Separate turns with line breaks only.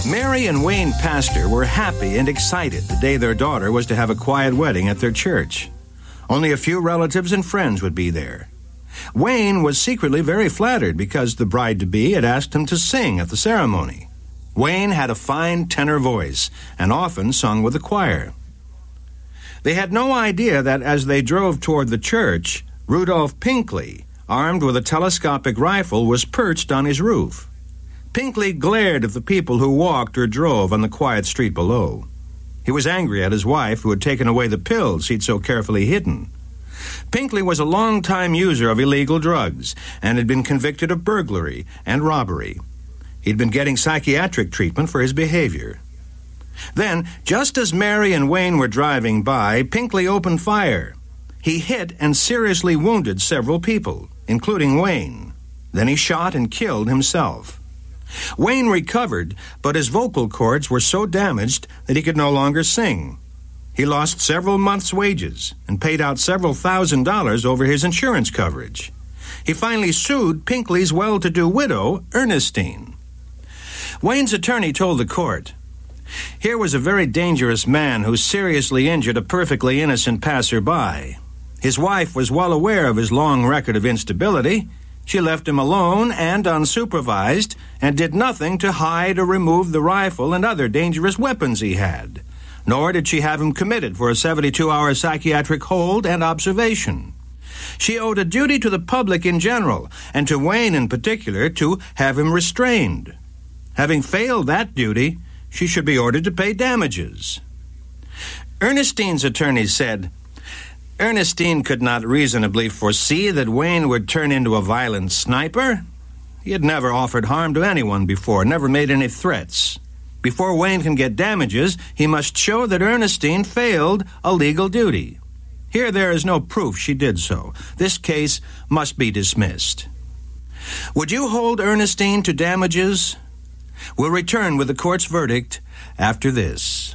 Mary and Wayne Pastor were happy and excited the day their daughter was to have a quiet wedding at their church. Only a few relatives and friends would be there. Wayne was secretly very flattered because the bride-to-be had asked him to sing at the ceremony. Wayne had a fine tenor voice and often sung with the choir. They had no idea that as they drove toward the church, Rudolph Pinkley, armed with a telescopic rifle, was perched on his roof. Pinkley glared at the people who walked or drove on the quiet street below. He was angry at his wife, who had taken away the pills he'd so carefully hidden. Pinkley was a long-time user of illegal drugs and had been convicted of burglary and robbery. He'd been getting psychiatric treatment for his behavior. Then, just as Mary and Wayne were driving by, Pinkley opened fire. He hit and seriously wounded several people, including Wayne. Then he shot and killed himself. Wayne recovered, but his vocal cords were so damaged that he could no longer sing. He lost several months' wages and paid out several $1,000s over his insurance coverage. He finally sued Pinkley's well-to-do widow, Ernestine. Wayne's attorney told the court, "Here was a very dangerous man who seriously injured a perfectly innocent passerby. His wife was well aware of his long record of instability. She left him alone and unsupervised and did nothing to hide or remove the rifle and other dangerous weapons he had. Nor did she have him committed for a 72-hour psychiatric hold and observation. She owed a duty to the public in general, and to Wayne in particular, to have him restrained. Having failed that duty, she should be ordered to pay damages." Ernestine's attorney said, "Ernestine could not reasonably foresee that Wayne would turn into a violent sniper. He had never offered harm to anyone before, never made any threats. Before Wayne can get damages, he must show that Ernestine failed a legal duty. Here there is no proof she did so. This case must be dismissed." Would you hold Ernestine to damages? We'll return with the court's verdict after this.